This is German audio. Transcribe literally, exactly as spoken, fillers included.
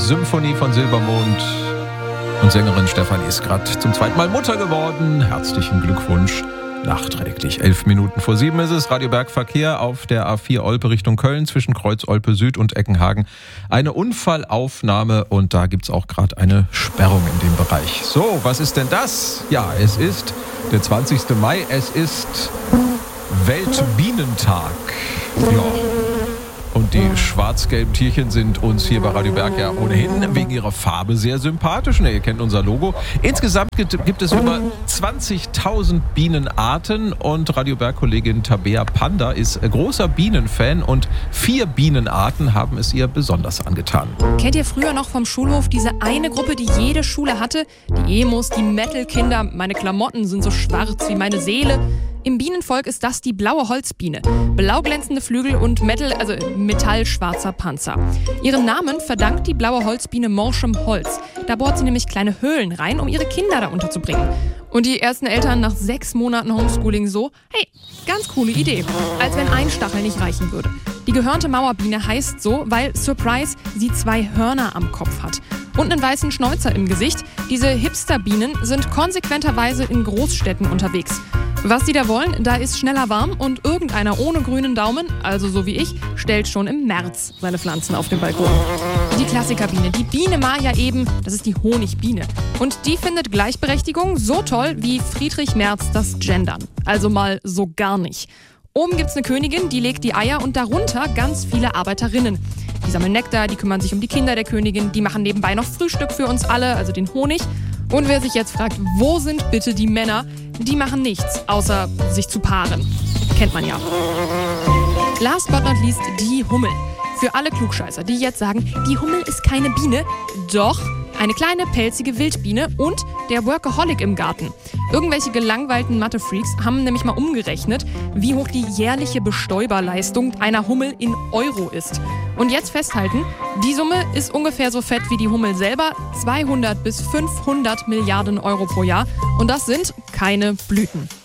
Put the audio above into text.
Symphonie von Silbermond. Und Sängerin Stefanie ist gerade zum zweiten Mal Mutter geworden. Herzlichen Glückwunsch. Nachträglich. Elf Minuten vor sieben ist es. Radio Bergverkehr auf der A vier Olpe Richtung Köln zwischen Kreuz Olpe Süd und Eckenhagen. Eine Unfallaufnahme und da gibt's auch gerade eine Sperrung in dem Bereich. So, was ist denn das? Ja, es ist der zwanzigsten Mai. Es ist Weltbienentag. Ja. Und die schwarz-gelben Tierchen sind uns hier bei Radio Berg ja ohnehin wegen ihrer Farbe sehr sympathisch. Ne, ihr kennt unser Logo. Insgesamt gibt, gibt es über zwanzigtausend Bienenarten und Radio Berg-Kollegin Tabea Panda ist großer Bienenfan und vier Bienenarten haben es ihr besonders angetan. Kennt ihr früher noch vom Schulhof diese eine Gruppe, die jede Schule hatte? Die Emos, die Metal-Kinder, meine Klamotten sind so schwarz wie meine Seele. Im Bienenvolk ist das die blaue Holzbiene. Blau glänzende Flügel und Metal, also metallschwarzer Panzer. Ihren Namen verdankt die blaue Holzbiene morschem Holz. Da bohrt sie nämlich kleine Höhlen rein, um ihre Kinder da unterzubringen. Und die ersten Eltern nach sechs Monaten Homeschooling so, hey, ganz coole Idee. Als wenn ein Stachel nicht reichen würde. Die gehörnte Mauerbiene heißt so, weil, Surprise, sie zwei Hörner am Kopf hat. Und einen weißen Schnäuzer im Gesicht. Diese Hipsterbienen sind konsequenterweise in Großstädten unterwegs. Was die da wollen, da ist schneller warm und irgendeiner ohne grünen Daumen, also so wie ich, stellt schon im März seine Pflanzen auf den Balkon. Die Klassikerbiene, die Biene Maya eben, das ist die Honigbiene. Und die findet Gleichberechtigung so toll wie Friedrich Merz das Gendern. Also mal so gar nicht. Oben gibt's eine Königin, die legt die Eier und darunter ganz viele Arbeiterinnen. Die sammeln Nektar, die kümmern sich um die Kinder der Königin, die machen nebenbei noch Frühstück für uns alle, also den Honig. Und wer sich jetzt fragt, wo sind bitte die Männer? Die machen nichts, außer sich zu paaren. Kennt man ja. Last but not least die Hummel. Für alle Klugscheißer, die jetzt sagen, die Hummel ist keine Biene. Doch, eine kleine pelzige Wildbiene und der Workaholic im Garten. Irgendwelche gelangweilten Mathe-Freaks haben nämlich mal umgerechnet, wie hoch die jährliche Bestäuberleistung einer Hummel in Euro ist. Und jetzt festhalten, die Summe ist ungefähr so fett wie die Hummel selber, zweihundert bis fünfhundert Milliarden Euro pro Jahr. Und das sind keine Blüten.